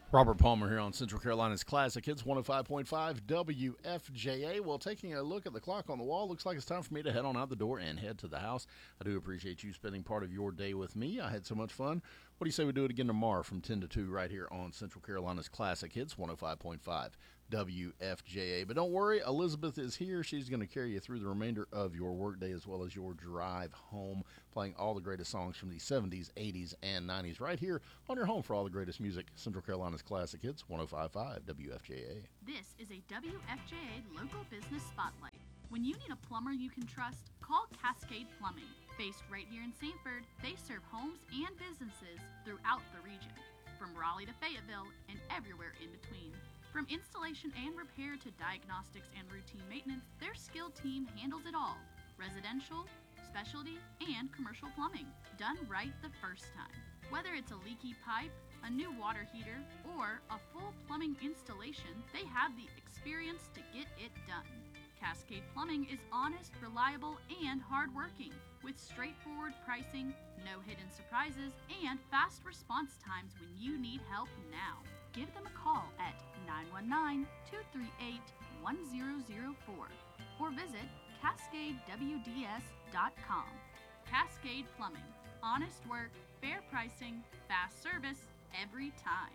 Robert Palmer here on Central Carolina's Classic Hits 105.5 WFJA. Well, taking a look at the clock on the wall, looks like it's time for me to head on out the door and head to the house. I do appreciate you spending part of your day with me. I had so much fun. What do you say we do it again tomorrow from 10 to 2 right here on Central Carolina's Classic Hits 105.5 WFJA. But don't worry, Elizabeth is here. She's going to carry you through the remainder of your workday as well as your drive home, playing all the greatest songs from the 70s, 80s, and 90s right here on your home for all the greatest music, Central Carolina's Classic Hits 105.5 WFJA. This is a WFJA local business spotlight. When you need a plumber you can trust, call Cascade Plumbing. Based right here in Sanford, they serve homes and businesses throughout the region, from Raleigh to Fayetteville and everywhere in between. From installation and repair to diagnostics and routine maintenance, their skilled team handles it all. Residential, specialty, and commercial plumbing, done right the first time. Whether it's a leaky pipe, a new water heater, or a full plumbing installation, they have the experience to get it done. Cascade Plumbing is honest, reliable, and hardworking, with straightforward pricing, no hidden surprises, and fast response times when you need help now. Give them a call at 919-238-1004 or visit CascadeWDS.com. Cascade Plumbing. Honest work, fair pricing, fast service, every time.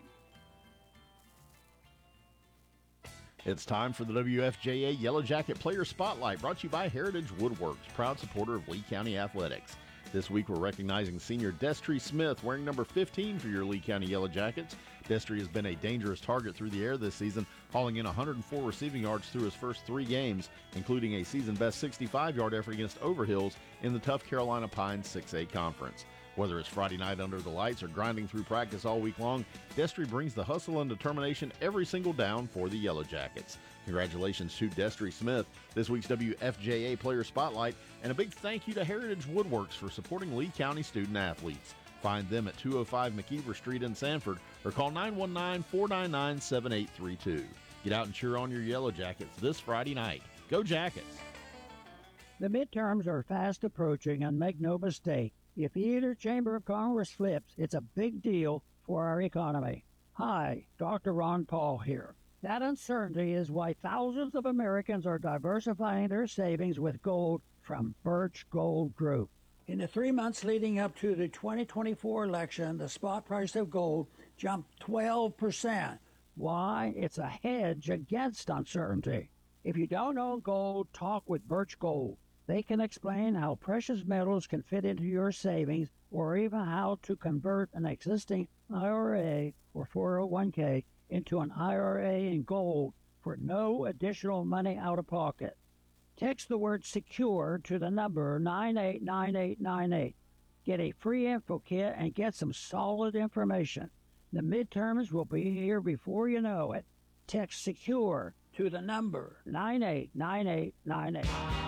It's time for the WFJA Yellow Jacket Player Spotlight, brought to you by Heritage Woodworks, proud supporter of Lee County Athletics. This week we're recognizing senior Destry Smith, wearing number 15 for your Lee County Yellow Jackets. Destry has been a dangerous target through the air this season, hauling in 104 receiving yards through his first 3 games, including a season-best 65-yard effort against Overhills in the tough Carolina Pines 6A Conference. Whether it's Friday night under the lights or grinding through practice all week long, Destry brings the hustle and determination every single down for the Yellow Jackets. Congratulations to Destry Smith, this week's WFJA Player Spotlight, and a big thank you to Heritage Woodworks for supporting Lee County student athletes. Find them at 205 McKeever Street in Sanford or call 919-499-7832. Get out and cheer on your Yellow Jackets this Friday night. Go Jackets! The midterms are fast approaching, and make no mistake, if either chamber of Congress flips, it's a big deal for our economy. Hi, Dr. Ron Paul here. That uncertainty is why thousands of Americans are diversifying their savings with gold from Birch Gold Group. In the 3 months leading up to the 2024 election, the spot price of gold jumped 12%. Why? It's a hedge against uncertainty. If you don't own gold, talk with Birch Gold. They can explain how precious metals can fit into your savings, or even how to convert an existing IRA or 401k into an IRA in gold for no additional money out of pocket. Text the word SECURE to the number 989898. Get a free info kit and get some solid information. The midterms will be here before you know it. Text SECURE to the number 989898.